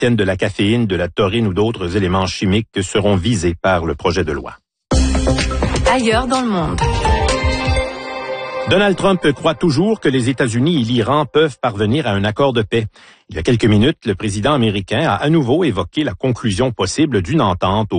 contiennent de la caféine, de la taurine ou d'autres éléments chimiques seront visés par le projet de loi. Ailleurs dans le monde. Donald Trump croit toujours que les États-Unis et l'Iran peuvent parvenir à un accord de paix. Il y a quelques minutes, le président américain a à nouveau évoqué la conclusion possible d'une entente